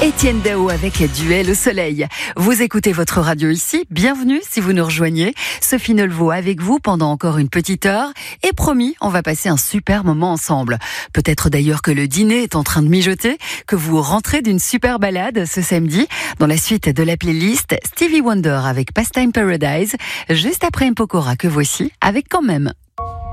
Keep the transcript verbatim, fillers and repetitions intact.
Étienne Dao avec Duel au soleil. Vous écoutez votre radio ici, bienvenue si vous nous rejoignez. Sophie Neulvaux avec vous pendant encore une petite heure. Et promis, on va passer un super moment ensemble. Peut-être d'ailleurs que le dîner est en train de mijoter, que vous rentrez d'une super balade ce samedi. Dans la suite de la playlist, Stevie Wonder avec Pastime Paradise, juste après Mpokora que voici avec Quand même.